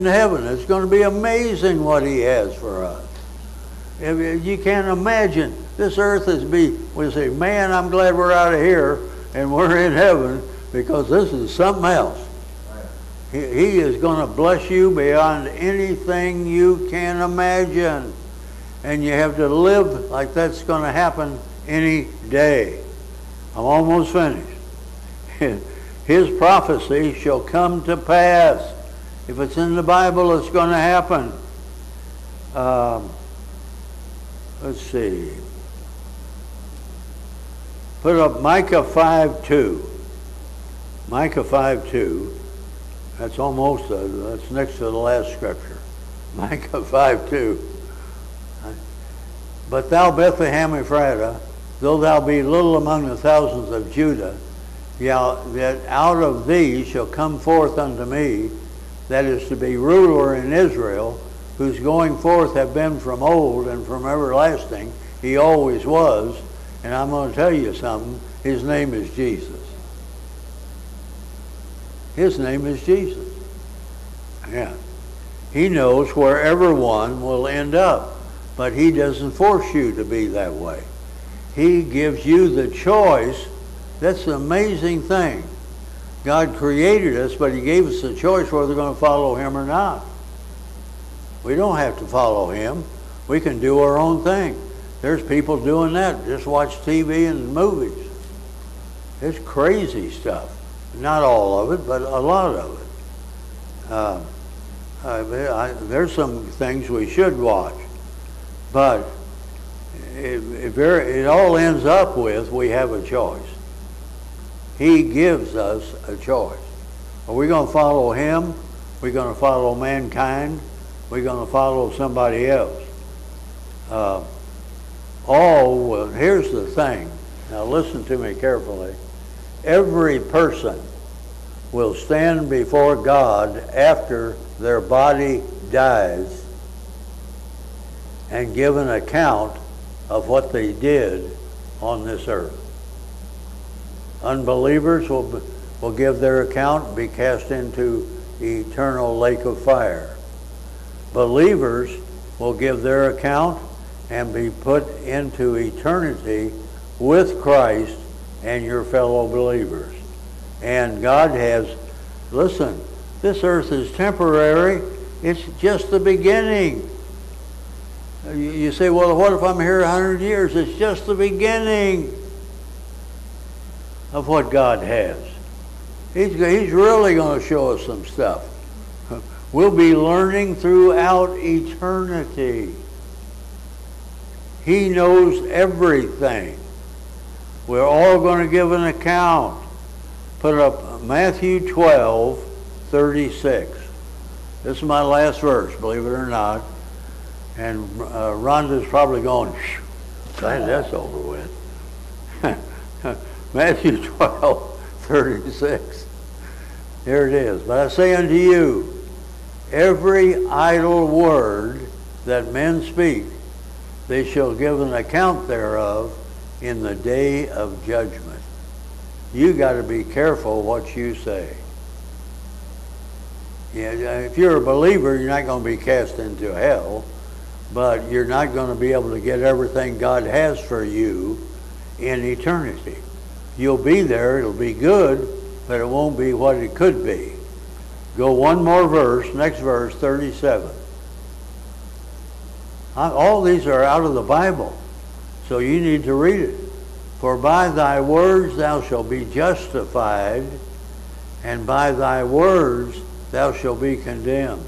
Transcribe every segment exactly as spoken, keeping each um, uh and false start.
in heaven. It's going to be amazing what he has for us. If you can't imagine. This earth is be, we say, man, I'm glad we're out of here and we're in heaven, because this is something else. He, he is going to bless you beyond anything you can imagine. And you have to live like that's going to happen any day. I'm almost finished. His prophecy shall come to pass. If it's in the Bible, it's going to happen. Um, let's see. Put up Micah five two. Micah five two. That's almost, uh, that's next to the last scripture. Micah five two. But thou, Bethlehem Ephratah, though thou be little among the thousands of Judah, yet out of thee shall come forth unto me, that is to be ruler in Israel, whose going forth have been from old and from everlasting. He always was. And I'm going to tell you something. His name is Jesus. His name is Jesus. Yeah. He knows where everyone will end up. But he doesn't force you to be that way. He gives you the choice. That's the amazing thing. God created us, but he gave us the choice whether we're going to follow him or not. We don't have to follow him. We can do our own thing. There's people doing that. Just watch T V and movies. It's crazy stuff. Not all of it, but a lot of it. Uh, I, I, there's some things we should watch. But it, it, very, it all ends up with we have a choice. He gives us a choice. Are we going to follow him? Are we going to follow mankind? Are we going to follow somebody else? Uh, all, well, here's the thing. Now listen to me carefully. Every person will stand before God after their body dies and give an account of what they did on this earth. Unbelievers will, will give their account and be cast into the eternal lake of fire. Believers will give their account and be put into eternity with Christ and your fellow believers. And God has, listen, this earth is temporary. It's just the beginning. You say, well, what if I'm here a hundred years? It's just the beginning of what God has. He's, he's really going to show us some stuff. We'll be learning throughout eternity. He knows everything. We're all going to give an account. Put up Matthew twelve, thirty-six. This is my last verse, believe it or not. And uh, Rhonda's probably going, glad that's over with. Matthew twelve, thirty-six. Here it is. But I say unto you, every idle word that men speak, they shall give an account thereof in the day of judgment. You got to be careful what you say. Yeah, if you're a believer, you're not going to be cast into hell, but you're not going to be able to get everything God has for you in eternity. You'll be there, it'll be good, but it won't be what it could be. Go one more verse, next verse, thirty-seven. All these are out of the Bible, so you need to read it. For by thy words thou shalt be justified, and by thy words thou shalt be condemned.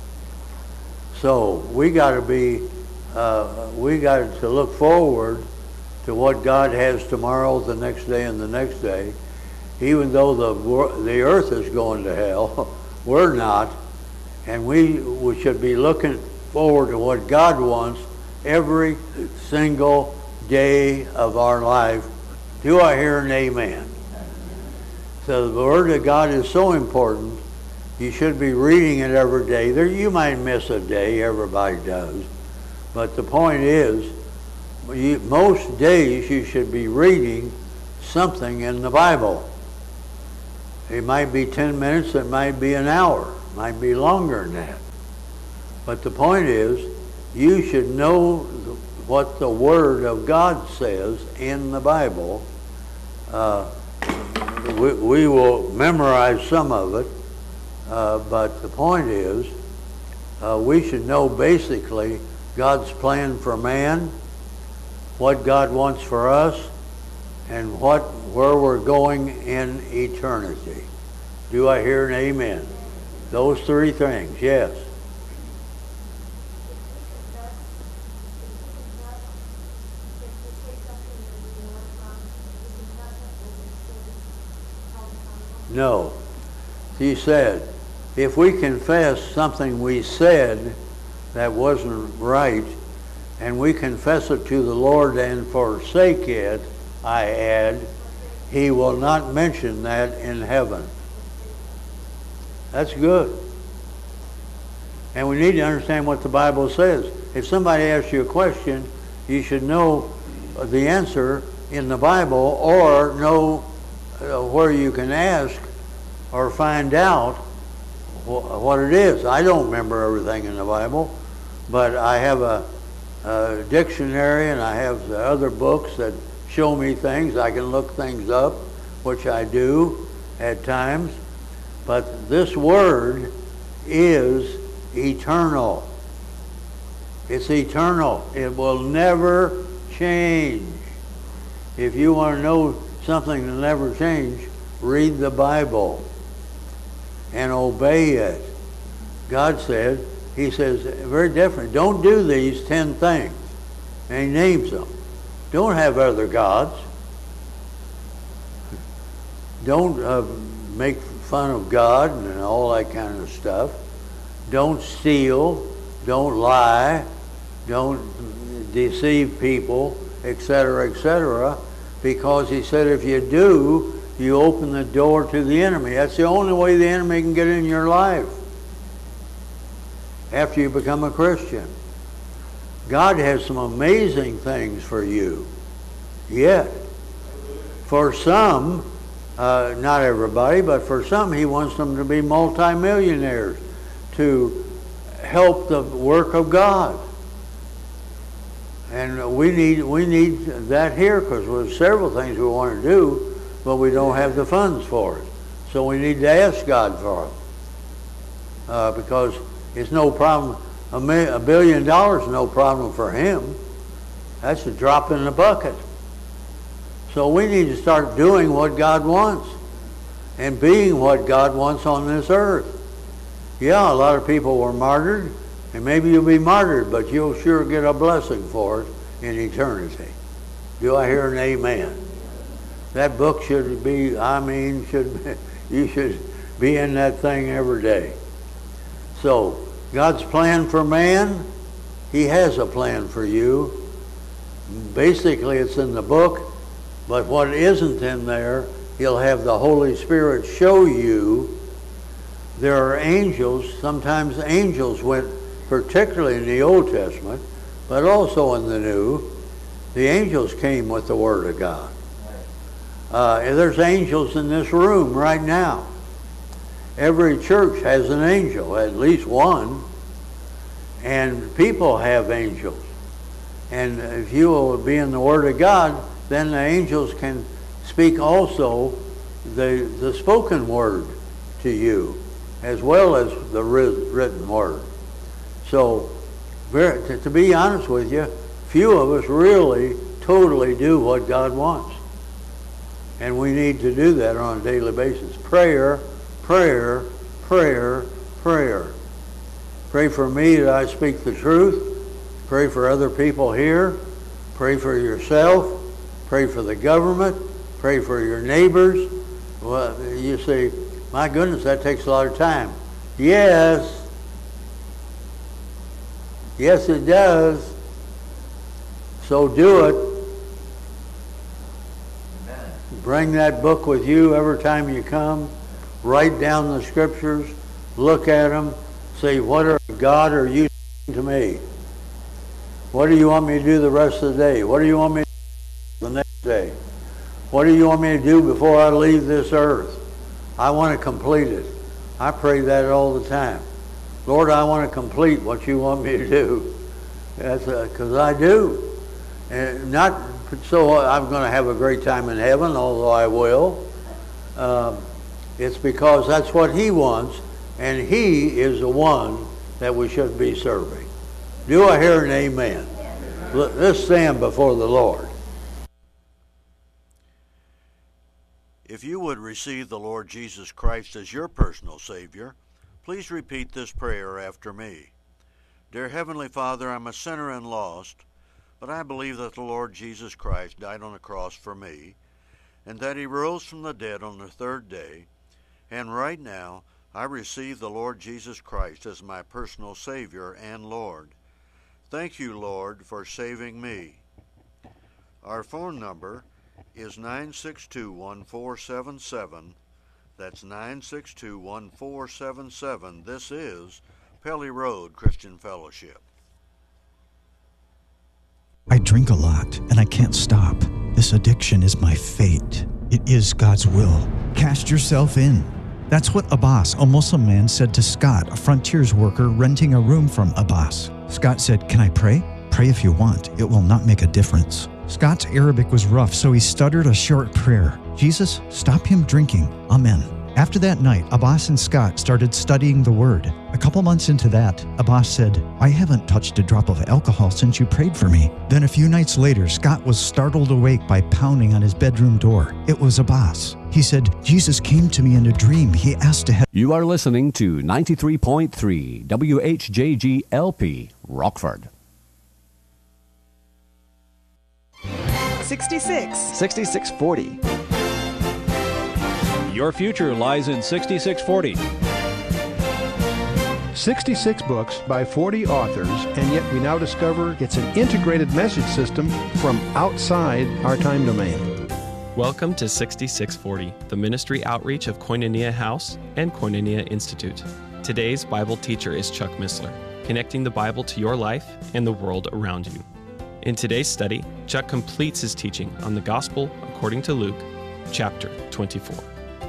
So we got to be, uh, we got to look forward to what God has tomorrow, the next day, and the next day. Even though the the earth is going to hell, we're not, and we, we should be looking forward to what God wants every single day of our life. Do I hear an amen? So the Word of God is so important. You should be reading it every day. There, you might miss a day. Everybody does. But the point is, you, most days you should be reading something in the Bible. It might be ten minutes. It might be an hour. Might be longer than that. But the point is, you should know what the Word of God says in the Bible. Uh, we, we will memorize some of it, uh, but the point is, uh, we should know basically God's plan for man, what God wants for us, and what where we're going in eternity. Do I hear an amen? Those three things, yes. No. He said, if we confess something we said that wasn't right, and we confess it to the Lord and forsake it, I add, he will not mention that in heaven. That's good. And we need to understand what the Bible says. If somebody asks you a question, you should know the answer in the Bible, or know uh, where you can ask or find out wh- what it is. I don't remember everything in the Bible, but I have a, a dictionary, and I have the other books that show me things. I can look things up, which I do at times. But this Word is eternal. It's eternal. It will never change. If you want to know something that never change, read the Bible and obey it. God said, he says, very different. Don't do these ten things. And he names them. Don't have other gods. Don't uh, make fun of God and all that kind of stuff. Don't steal. Don't lie. Don't deceive people, et cetera, et cetera. Because he said if you do, you open the door to the enemy. That's the only way the enemy can get in your life after you become a Christian. God has some amazing things for you. Yet, for some, uh, not everybody, but for some, he wants them to be multimillionaires to help the work of God. And we need we need that here, because there's several things we want to do, but we don't have the funds for it. So we need to ask God for it. Uh, because it's no problem. A, mi- a billion dollars is no problem for him. That's a drop in the bucket. So we need to start doing what God wants and being what God wants on this earth. Yeah, a lot of people were martyred, and maybe you'll be martyred, but you'll sure get a blessing for it in eternity. Do I hear an amen? That book should be, I mean, should be, you should be in that thing every day. So, God's plan for man, he has a plan for you. Basically, it's in the book, but what isn't in there, he'll have the Holy Spirit show you. There are angels, sometimes angels went, particularly in the Old Testament, but also in the New, the angels came with the Word of God. Uh, there's angels in this room right now. Every church has an angel, at least one. And people have angels. And if you will be in the Word of God, then the angels can speak also the, the spoken word to you, as well as the written word. So, very, to, to be honest with you, few of us really totally do what God wants. And we need to do that on a daily basis. Prayer, prayer, prayer, prayer. Pray for me that I speak the truth. Pray for other people here. Pray for yourself. Pray for the government. Pray for your neighbors. Well, you say, my goodness, that takes a lot of time. Yes. Yes, it does. So do it. Bring that book with you every time you come. Write down the scriptures. Look at them. Say, what are God are you saying to me? What do you want me to do the rest of the day? What do you want me to do the next day? What do you want me to do before I leave this earth? I want to complete it. I pray that all the time. Lord, I want to complete what you want me to do. That's because I do. And not so I'm going to have a great time in heaven, although I will. Uh, it's because that's what he wants, and he is the one that we should be serving. Do I hear an amen? Let's stand before the Lord. If you would receive the Lord Jesus Christ as your personal Savior, please repeat this prayer after me. Dear Heavenly Father, I'm a sinner and lost, but I believe that the Lord Jesus Christ died on the cross for me, and that he rose from the dead on the third day, and right now I receive the Lord Jesus Christ as my personal Savior and Lord. Thank you, Lord, for saving me. Our phone number is nine six two, one four seven seven. That's nine six two, one four seven seven. This is Pelly Road Christian Fellowship. I drink a lot, and I can't stop. This addiction is my fate. It is God's will. Cast yourself in. That's what Abbas, a Muslim man, said to Scott, a Frontiers worker renting a room from Abbas. Scott said, "Can I pray?" "Pray if you want. It will not make a difference." Scott's Arabic was rough, so he stuttered a short prayer. "Jesus, stop him drinking. Amen." After that night, Abbas and Scott started studying the Word. A couple months into that, Abbas said, "I haven't touched a drop of alcohol since you prayed for me." Then a few nights later, Scott was startled awake by pounding on his bedroom door. It was Abbas. He said, "Jesus came to me in a dream. He asked to have..." You are listening to ninety-three point three W H J G L P, Rockford. sixty-six. sixty-six forty. Your future lies in sixty-six forty. sixty-six books by forty authors, and yet we now discover it's an integrated message system from outside our time domain. Welcome to sixty-six forty, the ministry outreach of Koinonia House and Koinonia Institute. Today's Bible teacher is Chuck Missler, connecting the Bible to your life and the world around you. In today's study, Chuck completes his teaching on the Gospel according to Luke, chapter twenty-four.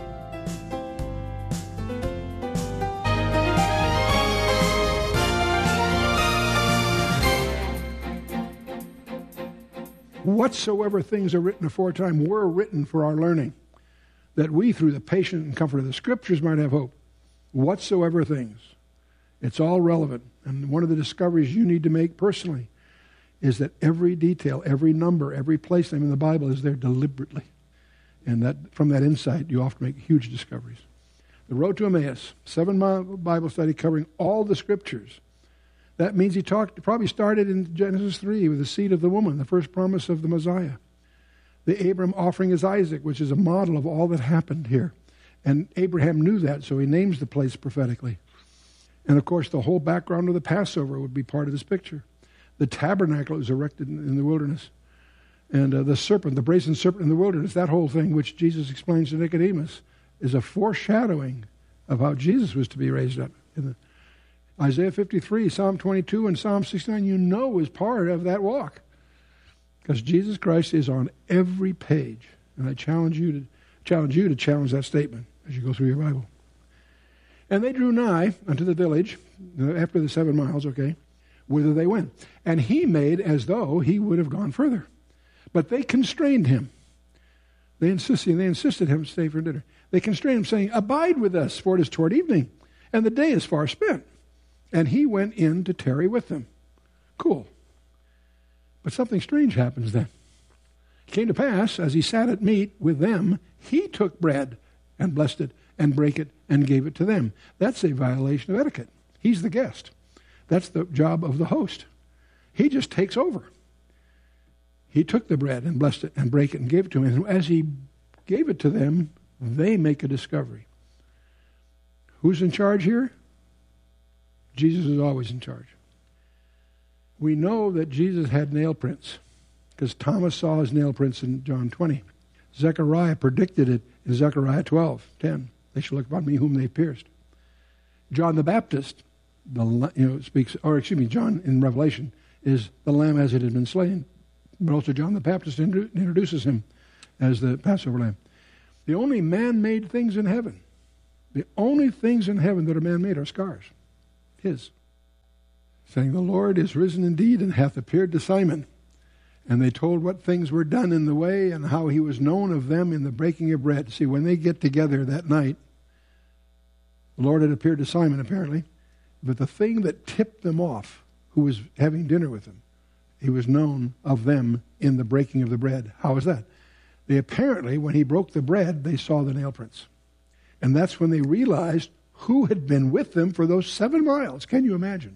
Whatsoever things are written aforetime were written for our learning, that we, through the patience and comfort of the Scriptures, might have hope. Whatsoever things. It's all relevant. And one of the discoveries you need to make personally is that every detail, every number, every place name in the Bible is there deliberately. And that from that insight, you often make huge discoveries. The Road to Emmaus, seven-mile Bible study covering all the Scriptures. That means he talked, probably started in Genesis three with the seed of the woman, the first promise of the Messiah. The Abram offering his Isaac, which is a model of all that happened here. And Abraham knew that, so he names the place prophetically. And of course, the whole background of the Passover would be part of this picture. The tabernacle was erected in, in the wilderness. And uh, the serpent, the brazen serpent in the wilderness, that whole thing, which Jesus explains to Nicodemus, is a foreshadowing of how Jesus was to be raised up. In the, Isaiah fifty-three, Psalm twenty-two, and Psalm sixty-nine, you know, is part of that walk. Because Jesus Christ is on every page. And I challenge you to challenge you to challenge that statement as you go through your Bible. And they drew nigh unto the village, after the seven miles, okay, whither they went. And he made as though he would have gone further. But they constrained him. They insisted, they insisted him to stay for dinner. They constrained him, saying, "Abide with us, for it is toward evening, and the day is far spent." And he went in to tarry with them. Cool. But something strange happens then. It came to pass, as he sat at meat with them, he took bread and blessed it and brake it and gave it to them. That's a violation of etiquette. He's the guest. That's the job of the host. He just takes over. He took the bread and blessed it and brake it and gave it to them. And as he gave it to them, they make a discovery. Who's in charge here? Jesus is always in charge. We know that Jesus had nail prints because Thomas saw his nail prints in John twenty. Zechariah predicted it in Zechariah twelve ten. They shall look upon me whom they pierced. John the Baptist, the you know speaks, or excuse me, John in Revelation is the lamb as it had been slain, but also John the Baptist introduces him as the Passover lamb. The only man-made things in heaven The only things in heaven that are man-made are scars. His. Saying, the Lord is risen indeed and hath appeared to Simon. And they told what things were done in the way and how he was known of them in the breaking of bread. See, when they get together that night, the Lord had appeared to Simon apparently, but the thing that tipped them off, who was having dinner with them, he was known of them in the breaking of the bread. How was that? They apparently, when he broke the bread, they saw the nail prints. And that's when they realized who had been with them for those seven miles. Can you imagine?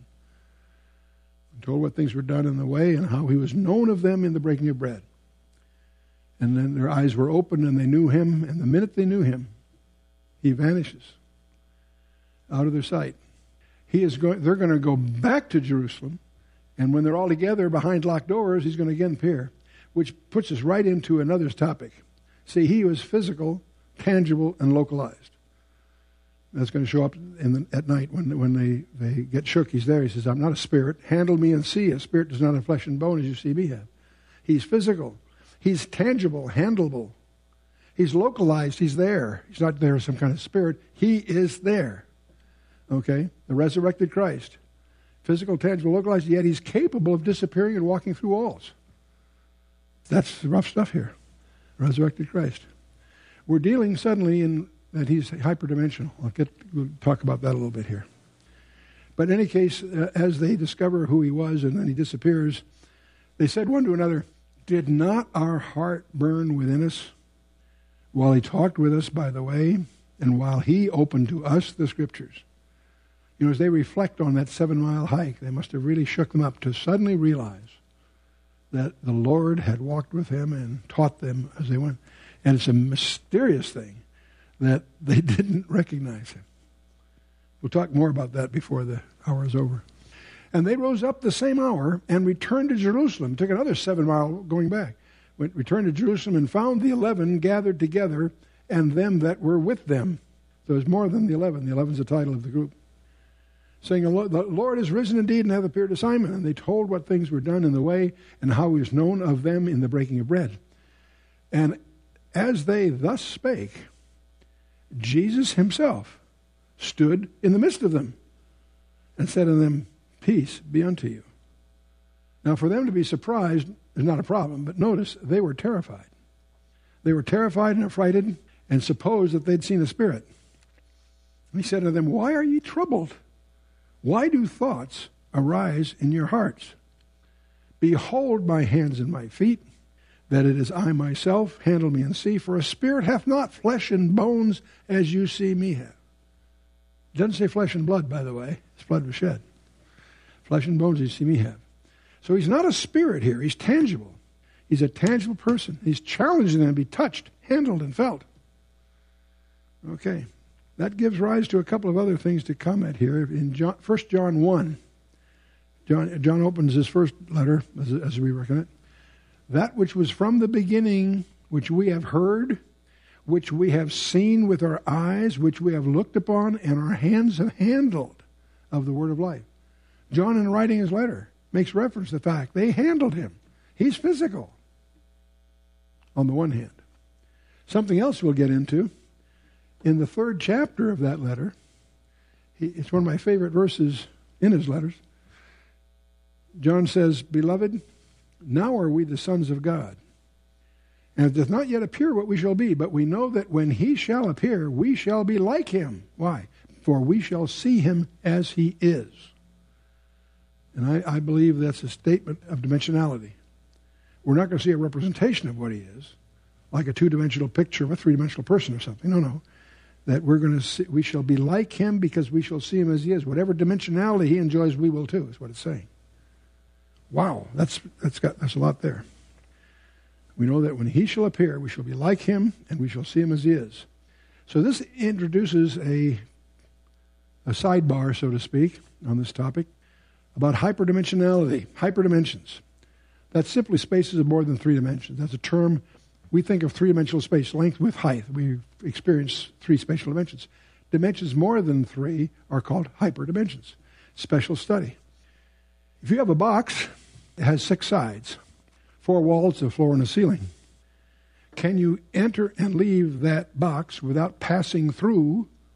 Told what things were done in the way and how he was known of them in the breaking of bread. And then their eyes were opened and they knew him. And the minute they knew him, he vanishes out of their sight. He is going. They're going to go back to Jerusalem. And when they're all together behind locked doors, he's going to again appear, which puts us right into another topic. See, he was physical, tangible, and localized. That's going to show up in the, at night when when they, they get shook. He's there. He says, I'm not a spirit. Handle me and see. A spirit does not have flesh and bone as you see me have. He's physical. He's tangible, handleable. He's localized. He's there. He's not there as some kind of spirit. He is there. Okay? The resurrected Christ. Physical, tangible, localized, yet he's capable of disappearing and walking through walls. That's the rough stuff here. Resurrected Christ. We're dealing suddenly in that he's hyperdimensional. I'll get we'll talk about that a little bit here. But in any case, uh, as they discover who he was and then he disappears, they said one to another, did not our heart burn within us while he talked with us by the way and while he opened to us the Scriptures? You know, as they reflect on that seven-mile hike, they must have really shook them up to suddenly realize that the Lord had walked with him and taught them as they went. And it's a mysterious thing that they didn't recognize him. We'll talk more about that before the hour is over. And they rose up the same hour and returned to Jerusalem. Took another seven mile going back. Went, returned to Jerusalem and found the eleven gathered together and them that were with them. So there's more than the eleven. The eleven's the title of the group. Saying, the Lord is risen indeed and hath appeared to Simon. And they told what things were done in the way and how he was known of them in the breaking of bread. And as they thus spake, Jesus himself stood in the midst of them and said unto them, peace be unto you. Now for them to be surprised is not a problem, but notice they were terrified. They were terrified and affrighted and supposed that they'd seen a spirit. And he said to them, why are ye troubled? Why do thoughts arise in your hearts? Behold my hands and my feet, that it is I myself, handle me and see, for a spirit hath not flesh and bones as you see me have. It doesn't say flesh and blood, by the way. His blood was shed. Flesh and bones as you see me have. So he's not a spirit here. He's tangible. He's a tangible person. He's challenging them to be touched, handled, and felt. Okay. That gives rise to a couple of other things to comment here. In John, First John one, John, John opens his first letter, as, as we reckon it. That which was from the beginning, which we have heard, which we have seen with our eyes, which we have looked upon, and our hands have handled of the word of life. John, in writing his letter, makes reference to the fact they handled him. He's physical, on the one hand. Something else we'll get into. In the third chapter of that letter, he, it's one of my favorite verses in his letters. John says, beloved, now are we the sons of God. And it doth not yet appear what we shall be, but we know that when he shall appear, we shall be like him. Why? For we shall see him as he is. And I, I believe that's a statement of dimensionality. We're not going to see a representation of what he is, like a two-dimensional picture of a three-dimensional person or something. No, no. That we're going to see, we shall be like him because we shall see him as he is. Whatever dimensionality he enjoys, we will too, is what it's saying. Wow, that's that's got that's a lot there. We know that when he shall appear, we shall be like him, and we shall see him as he is. So this introduces a a sidebar, so to speak, on this topic about hyperdimensionality, hyperdimensions. That's simply spaces of more than three dimensions. That's a term. We think of three-dimensional space, length, width, height. We experience three spatial dimensions. Dimensions more than three are called hyperdimensions. Special study. If you have a box, it has six sides, four walls, a floor, and a ceiling. Can you enter and leave that box without passing through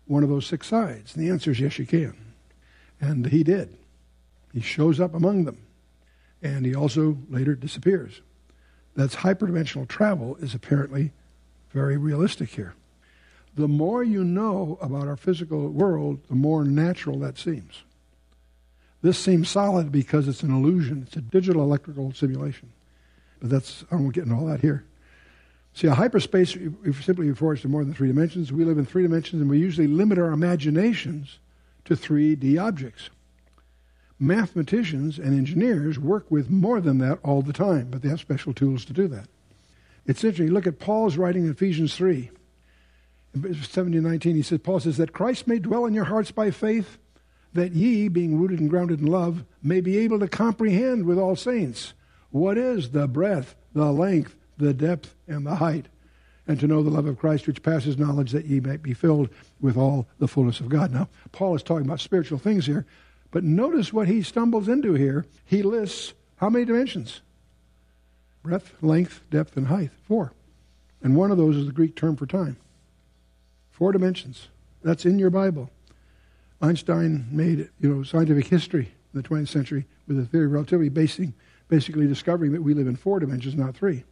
one of those six sides? And the answer is yes, you can. And he did. He shows up among them. And he also later disappears. That's hyperdimensional travel is apparently very realistic here. The more you know about our physical world, the more natural that seems. This seems solid because it's an illusion. It's a digital electrical simulation. But that's, I won't get into all that here. See, a hyperspace simply refers to more than three dimensions. We live in three dimensions, and we usually limit our imaginations to three D objects. Mathematicians and engineers work with more than that all the time, but they have special tools to do that. It's interesting. Look at Paul's writing in Ephesians three. In seventeen nineteen, he says, Paul says, that Christ may dwell in your hearts by faith, that ye, being rooted and grounded in love, may be able to comprehend with all saints what is the breadth, the length, the depth, and the height, and to know the love of Christ which passes knowledge, that ye might be filled with all the fullness of God. Now, Paul is talking about spiritual things here, but notice what he stumbles into here. He lists how many dimensions? Breadth, length, depth, and height. Four. And one of those is the Greek term for time. Four dimensions. That's in your Bible. Einstein made, you know, scientific history in the twentieth century with the theory of relativity, basing, basically discovering that we live in four dimensions, not three.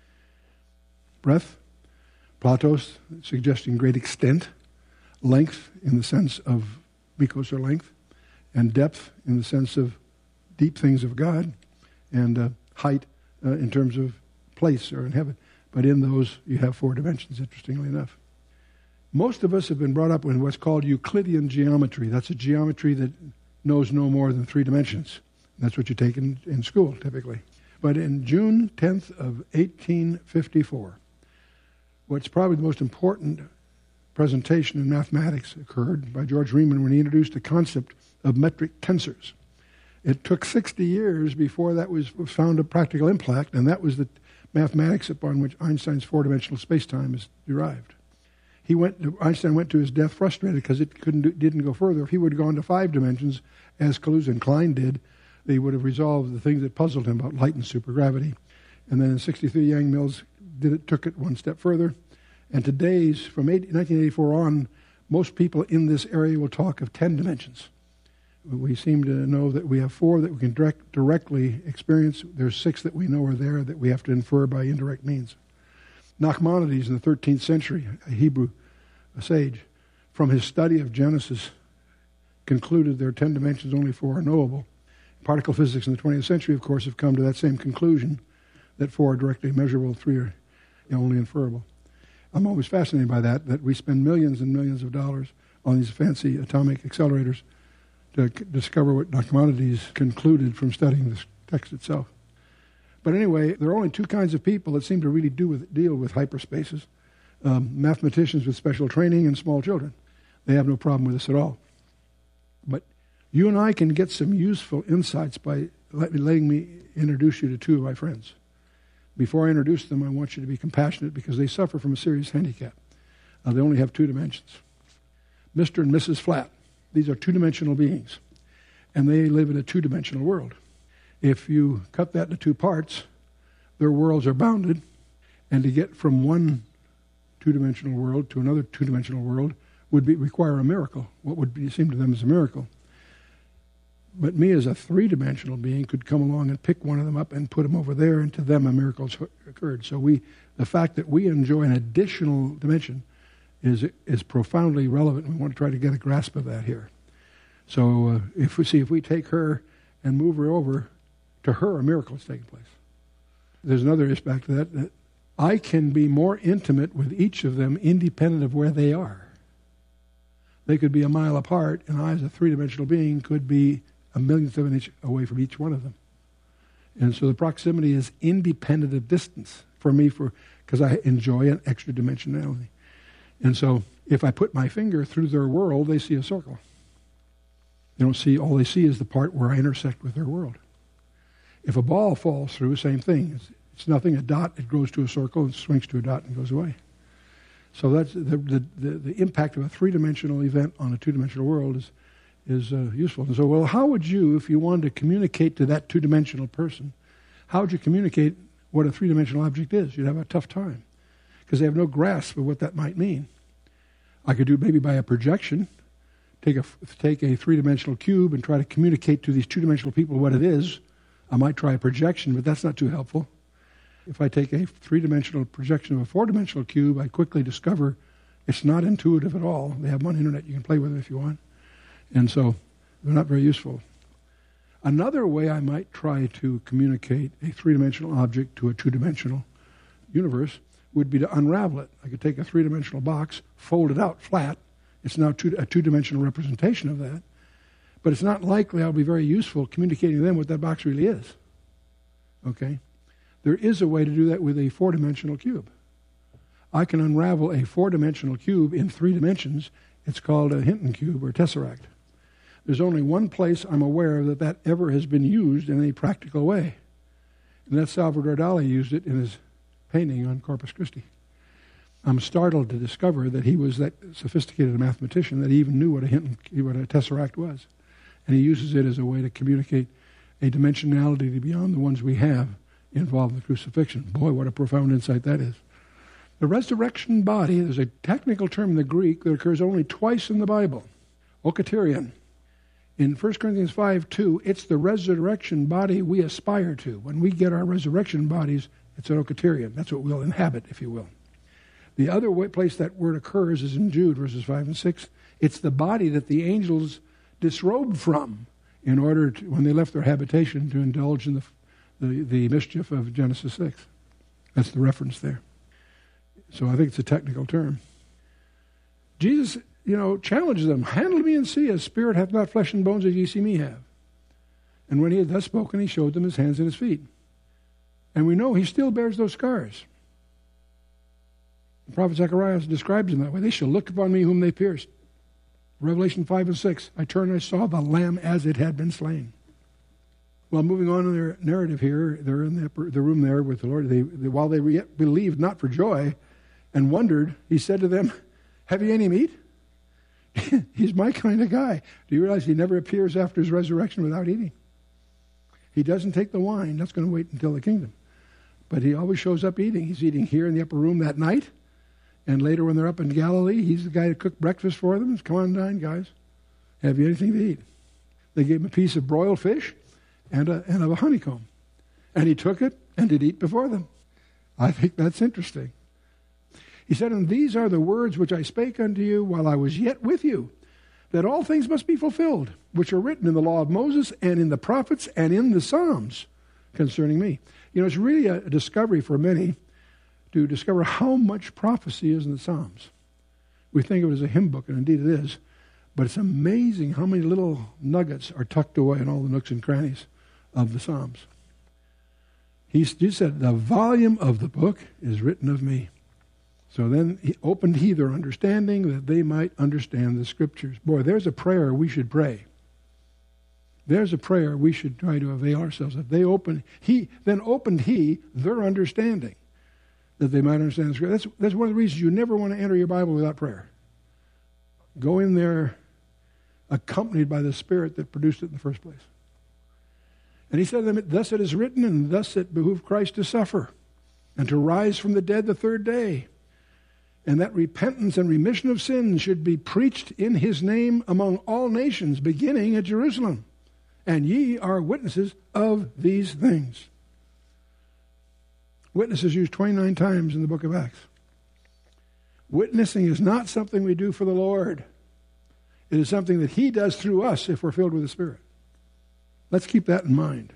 Breadth, Platos, suggesting great extent. Length, in the sense of mikos, or length. And depth, in the sense of deep things of God. And uh, height, uh, in terms of place or in heaven. But in those, you have four dimensions, interestingly enough. Most of us have been brought up in what's called Euclidean geometry. That's a geometry that knows no more than three dimensions. That's what you take in, in school, typically. But in June tenth of eighteen fifty-four, what's probably the most important presentation in mathematics occurred by George Riemann when he introduced the concept of metric tensors. It took sixty years before that was found a practical impact, and that was the mathematics upon which Einstein's four-dimensional space-time is derived. He went. Einstein went to his death frustrated because it couldn't do, didn't go further. If he would have gone to five dimensions, as Kaluza and Klein did, they would have resolved the things that puzzled him about light and supergravity. And then in sixty-three, Yang Mills did it, took it one step further. And today's, from nineteen eighty-four on, most people in this area will talk of ten dimensions. We seem to know that we have four that we can direct, directly experience. There's six that we know are there that we have to infer by indirect means. Nachmanides in the thirteenth century, a Hebrew a sage, from his study of Genesis, concluded there are ten dimensions, only four are knowable. Particle physics in the twentieth century, of course, have come to that same conclusion, that four are directly measurable, three are only inferable. I'm always fascinated by that, that we spend millions and millions of dollars on these fancy atomic accelerators to c- discover what Nachmanides concluded from studying this text itself. But anyway, there are only two kinds of people that seem to really do with, deal with hyperspaces. Um, mathematicians with special training and small children. They have no problem with this at all. But you and I can get some useful insights by let, letting me introduce you to two of my friends. Before I introduce them, I want you to be compassionate because they suffer from a serious handicap. Uh, they only have two dimensions. Mister and Missus Flat. These are two-dimensional beings. And they live in a two-dimensional world. If you cut that into two parts, their worlds are bounded, and to get from one two-dimensional world to another two-dimensional world would be, require a miracle, what would be, seem to them as a miracle. But me as a three-dimensional being could come along and pick one of them up and put them over there, and to them a miracle occurred. So we, the fact that we enjoy an additional dimension is is profoundly relevant. We want to try to get a grasp of that here. So uh, if we see, if we take her and move her over, to her, a miracle is taking place. There's another aspect to that, that I can be more intimate with each of them independent of where they are. They could be a mile apart, and I, as a three-dimensional being, could be a millionth of an inch away from each one of them. And so the proximity is independent of distance for me, for because I enjoy an extra dimensionality. And so if I put my finger through their world, they see a circle. They don't see, all they see is the part where I intersect with their world. If a ball falls through, same thing. It's, it's nothing, a dot, it grows to a circle, and swings to a dot and goes away. So that's the, the, the, the impact of a three-dimensional event on a two-dimensional world is, is uh, useful. And so, well, how would you, if you wanted to communicate to that two-dimensional person, how would you communicate what a three-dimensional object is? You'd have a tough time because they have no grasp of what that might mean. I could do it maybe by a projection, take a, take a three-dimensional cube and try to communicate to these two-dimensional people what it is. I might try a projection, but that's not too helpful. If I take a three-dimensional projection of a four-dimensional cube, I quickly discover it's not intuitive at all. They have one internet. You can play with it if you want. And so they're not very useful. Another way I might try to communicate a three-dimensional object to a two-dimensional universe would be to unravel it. I could take a three-dimensional box, fold it out flat. It's now two, a two-dimensional representation of that. But it's not likely I'll be very useful communicating to them what that box really is. Okay? There is a way to do that with a four-dimensional cube. I can unravel a four-dimensional cube in three dimensions. It's called a Hinton cube or tesseract. There's only one place I'm aware of that that ever has been used in any practical way. And that's Salvador Dali used it in his painting on Corpus Christi. I'm startled to discover that he was that sophisticated a mathematician that he even knew what a Hinton, what a tesseract was. And he uses it as a way to communicate a dimensionality beyond the ones we have involved in the crucifixion. Boy, what a profound insight that is. The resurrection body, there's a technical term in the Greek that occurs only twice in the Bible. Okaterion. In First Corinthians five two, it's the resurrection body we aspire to. When we get our resurrection bodies, it's an okaterion. That's what we'll inhabit, if you will. The other way, place that word occurs is in Jude, verses five and six. It's the body that the angels disrobed from in order to, when they left their habitation, to indulge in the, the, the mischief of Genesis six. That's the reference there. So I think it's a technical term. Jesus, you know, challenges them. Handle me and see, as spirit hath not flesh and bones as ye see me have. And when he had thus spoken, he showed them his hands and his feet. And we know he still bears those scars. The prophet Zechariah describes him that way. They shall look upon me whom they pierced. Revelation five and six, I turned and I saw the lamb as it had been slain. Well, moving on in their narrative here, they're in the, upper, the room there with the Lord. They, they, while they yet believed not for joy and wondered, he said to them, have you any meat? He's my kind of guy. Do you realize he never appears after his resurrection without eating? He doesn't take the wine. That's going to wait until the kingdom. But he always shows up eating. He's eating here in the upper room that night. And later when they're up in Galilee, he's the guy who cooked breakfast for them. Come on, dine, guys. Have you anything to eat? They gave him a piece of broiled fish and a, and a honeycomb. And he took it and did eat before them. I think that's interesting. He said, and these are the words which I spake unto you while I was yet with you, that all things must be fulfilled, which are written in the law of Moses and in the prophets and in the Psalms concerning me. You know, it's really a discovery for many to discover how much prophecy is in the Psalms. We think of it as a hymn book, and indeed it is, but it's amazing how many little nuggets are tucked away in all the nooks and crannies of the Psalms. He, he said, the volume of the book is written of me. So then he opened he their understanding that they might understand the Scriptures. Boy, there's a prayer we should pray. There's a prayer we should try to avail ourselves of. They opened, he, then opened he their understanding that they might understand the Scripture. That's, that's one of the reasons you never want to enter your Bible without prayer. Go in there accompanied by the Spirit that produced it in the first place. And he said to them, thus it is written, and thus it behooved Christ to suffer, and to rise from the dead the third day, and that repentance and remission of sins should be preached in his name among all nations, beginning at Jerusalem. And ye are witnesses of these things. Witness is used twenty-nine times in the book of Acts. Witnessing is not something we do for the Lord. It is something that he does through us if we're filled with the Spirit. Let's keep that in mind.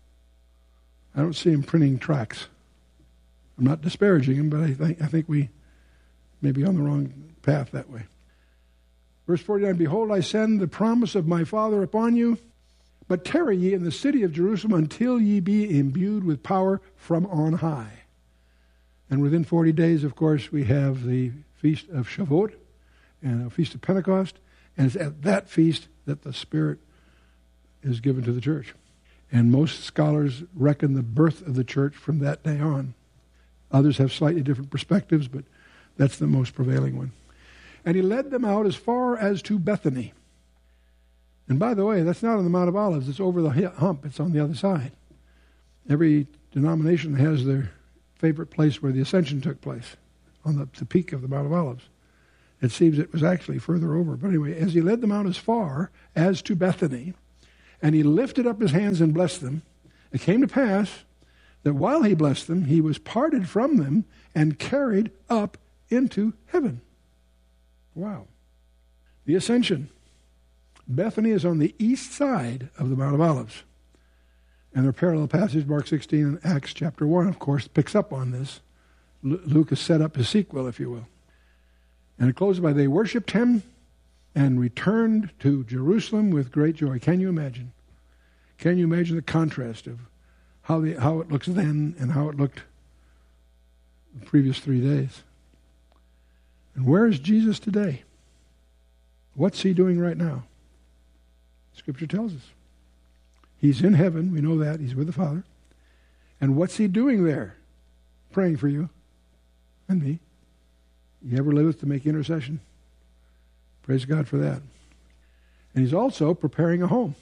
I don't see him printing tracts. I'm not disparaging him, but I think I think we may be on the wrong path that way. Verse forty-nine, behold, I send the promise of my Father upon you, but tarry ye in the city of Jerusalem until ye be imbued with power from on high. And within forty days, of course, we have the Feast of Shavuot and a Feast of Pentecost, and it's at that feast that the Spirit is given to the church. And most scholars reckon the birth of the church from that day on. Others have slightly different perspectives, but that's the most prevailing one. And he led them out as far as to Bethany. And by the way, that's not on the Mount of Olives. It's over the hump. It's on the other side. Every denomination has their favorite place where the ascension took place, on the, the peak of the Mount of Olives. It seems it was actually further over. But anyway, as he led them out as far as to Bethany, and he lifted up his hands and blessed them, it came to pass that while he blessed them, he was parted from them and carried up into heaven. Wow. The ascension. Bethany is on the east side of the Mount of Olives. And their parallel passage, Mark sixteen and Acts chapter one, of course, picks up on this. L- Luke has set up his sequel, if you will. And it closes by, they worshipped him and returned to Jerusalem with great joy. Can you imagine? Can you imagine the contrast of how the how it looks then and how it looked the previous three days? And where is Jesus today? What's he doing right now? Scripture tells us. He's in heaven. We know that. He's with the Father. And what's he doing there? Praying for you and me. You ever liveth to make intercession? Praise God for that. And he's also preparing a home.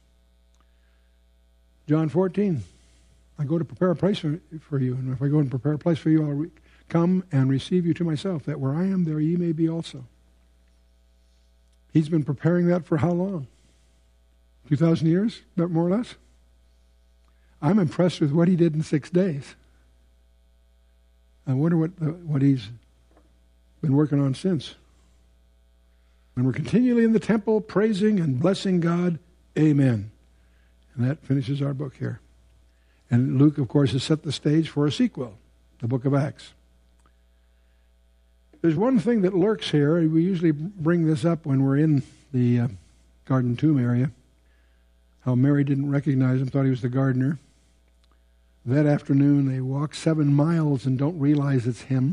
John fourteen, I go to prepare a place for, for you, and if I go and prepare a place for you, I'll re- come and receive you to myself, that where I am, there ye may be also. He's been preparing that for how long? two thousand years, more or less? I'm impressed with what he did in six days. I wonder what the, what he's been working on since. And we're continually in the temple praising and blessing God. Amen. And that finishes our book here. And Luke, of course, has set the stage for a sequel, the book of Acts. There's one thing that lurks here. We usually bring this up when we're in the uh, Garden Tomb area. How Mary didn't recognize him, thought he was the gardener. That afternoon, they walk seven miles and don't realize it's him.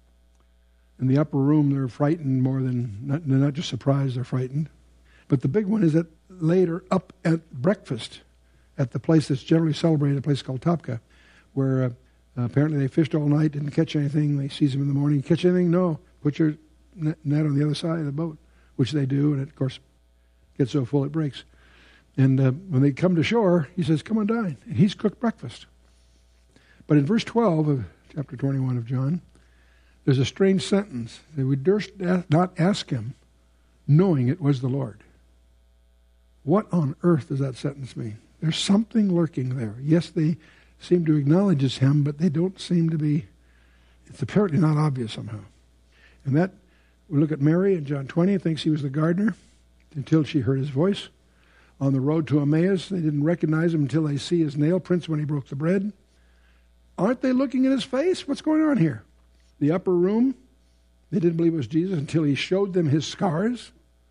In the upper room, they're frightened more than, not, they're not just surprised, they're frightened. But the big one is that later, up at breakfast, at the place that's generally celebrated, a place called Topka, where uh, apparently they fished all night, didn't catch anything. They sees him in the morning. Catch anything? No. Put your net on the other side of the boat, which they do, and it, of course, gets so full it breaks. And uh, when they come to shore, he says, come on, dine. And he's cooked breakfast. But in verse twelve of chapter twenty-one of John, there's a strange sentence. They would durst not ask him, knowing it was the Lord. What on earth does that sentence mean? There's something lurking there. Yes, they seem to acknowledge it's him, but they don't seem to be, it's apparently not obvious somehow. And that, we look at Mary in John twenty, thinks he was the gardener until she heard his voice. On the road to Emmaus, they didn't recognize him until they see his nail prints when he broke the bread. Aren't they looking at his face? What's going on here? The upper room, they didn't believe it was Jesus until he showed them his scars.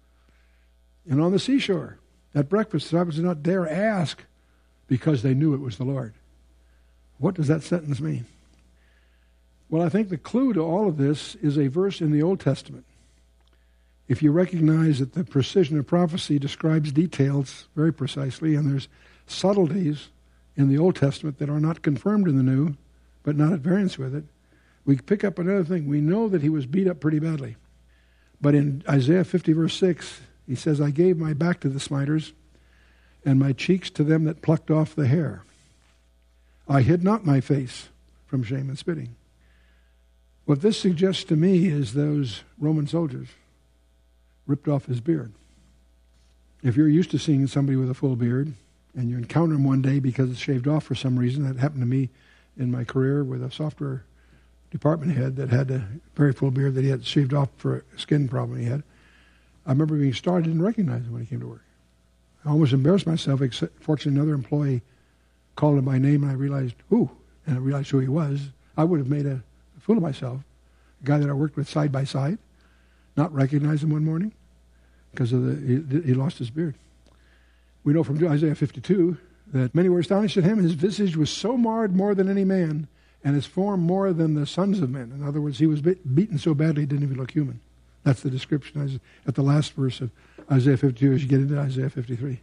And on the seashore, at breakfast, the disciples did not dare ask because they knew it was the Lord. What does that sentence mean? Well, I think the clue to all of this is a verse in the Old Testament. If you recognize that the precision of prophecy describes details very precisely, and there's subtleties in the Old Testament that are not confirmed in the New, but not at variance with it, we pick up another thing. We know that he was beat up pretty badly. But in Isaiah fifty, verse six, he says, I gave my back to the smiters, and my cheeks to them that plucked off the hair. I hid not my face from shame and spitting. What this suggests to me is those Roman soldiers ripped off his beard. If you're used to seeing somebody with a full beard, and you encounter him one day because it's shaved off for some reason, that happened to me in my career with a software department head that had a very full beard that he had shaved off for a skin problem he had. I remember being startled, didn't recognize him when he came to work. I almost embarrassed myself. Except, fortunately, another employee called him by name, and I realized, who? And I realized who he was. I would have made a fool of myself. A guy that I worked with side by side, not recognize him one morning because of the he, he lost his beard. We know from Isaiah fifty-two that many were astonished at him. His visage was so marred more than any man, and his form more than the sons of men. In other words, he was beaten so badly he didn't even look human. That's the description at the last verse of Isaiah fifty-two as you get into Isaiah fifty-three.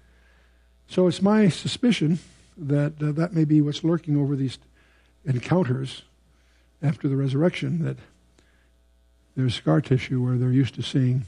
So it's my suspicion that uh, that may be what's lurking over these encounters after the resurrection, that there's scar tissue where they're used to seeing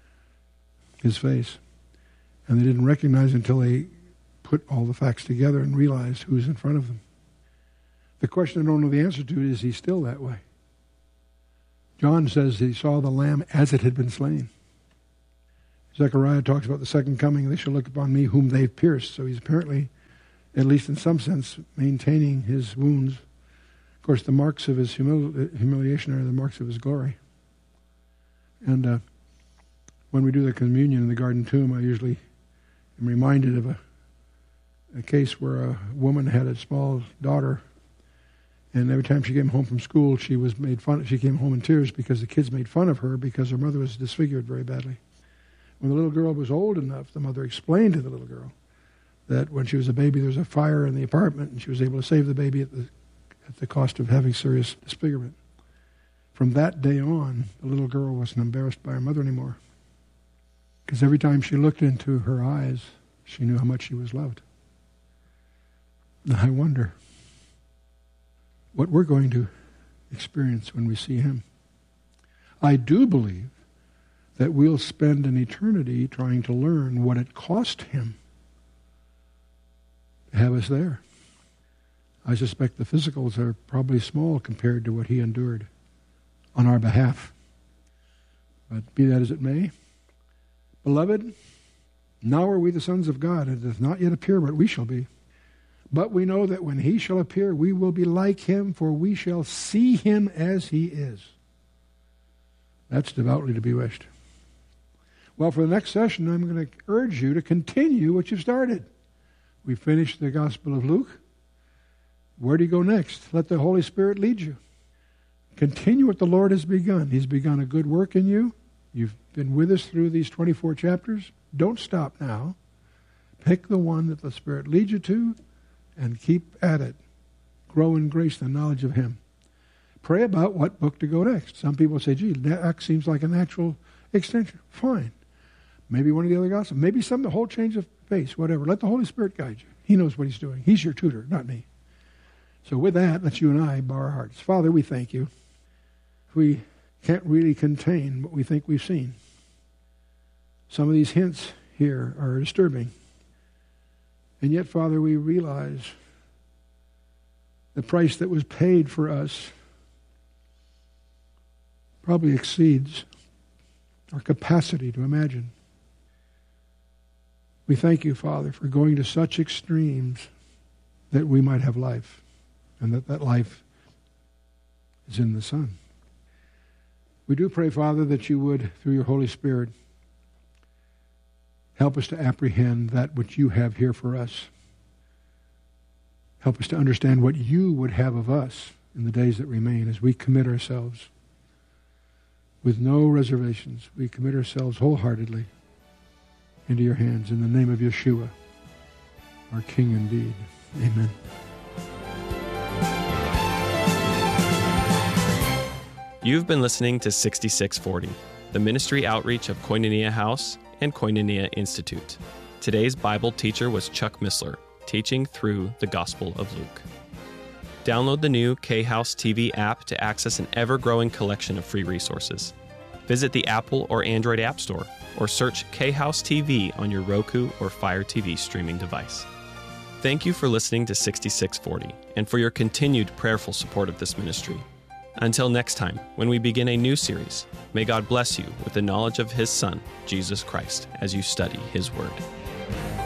his face. And they didn't recognize until they put all the facts together and realized who's in front of them. The question I don't know the answer to is he still that way? John says he saw the Lamb as it had been slain. Zechariah talks about the second coming. They shall look upon me whom they've pierced. So he's apparently, at least in some sense, maintaining his wounds. Of course, the marks of his humili- humiliation are the marks of his glory. And uh, when we do the communion in the garden tomb, I usually am reminded of a, a case where a woman had a small daughter, and every time she came home from school, she was made fun. She came home in tears because the kids made fun of her because her mother was disfigured very badly. When the little girl was old enough, the mother explained to the little girl that when she was a baby, there was a fire in the apartment, and she was able to save the baby at the at the cost of having serious disfigurement. From that day on, the little girl wasn't embarrassed by her mother anymore, because every time she looked into her eyes, she knew how much she was loved. And I wonder what we're going to experience when we see him. I do believe that we'll spend an eternity trying to learn what it cost him to have us there. I suspect the physicals are probably small compared to what he endured on our behalf. But be that as it may, beloved, now are we the sons of God. It does not yet appear what we shall be. But we know that when he shall appear, we will be like him, for we shall see him as he is. That's devoutly to be wished. Well, for the next session, I'm going to urge you to continue what you've started. We finished the Gospel of Luke. Where do you go next? Let the Holy Spirit lead you. Continue what the Lord has begun. He's begun a good work in you. You've been with us through these twenty-four chapters. Don't stop now. Pick the one that the Spirit leads you to and keep at it. Grow in grace and knowledge of him. Pray about what book to go next. Some people say, gee, that seems like a natural extension. Fine. Maybe one of the other Gospels. Maybe some, the whole change of pace, whatever. Let the Holy Spirit guide you. He knows what he's doing. He's your tutor, not me. So with that, let's you and I bow our hearts. Father, we thank you. We can't really contain what we think we've seen. Some of these hints here are disturbing. And yet, Father, we realize the price that was paid for us probably exceeds our capacity to imagine. We thank you, Father, for going to such extremes that we might have life, and that that life is in the Son. We do pray, Father, that you would, through your Holy Spirit, help us to apprehend that which you have here for us. Help us to understand what you would have of us in the days that remain as we commit ourselves with no reservations. We commit ourselves wholeheartedly into your hands in the name of Yeshua, our King indeed. Amen. You've been listening to sixty-six forty, the ministry outreach of Koinonia House and Koinonia Institute. Today's Bible teacher was Chuck Missler, teaching through the Gospel of Luke. Download the new K-House T V app to access an ever-growing collection of free resources. Visit the Apple or Android App Store, or search K-House T V on your Roku or Fire T V streaming device. Thank you for listening to sixty-six forty and for your continued prayerful support of this ministry. Until next time, when we begin a new series, may God bless you with the knowledge of his Son, Jesus Christ, as you study his Word.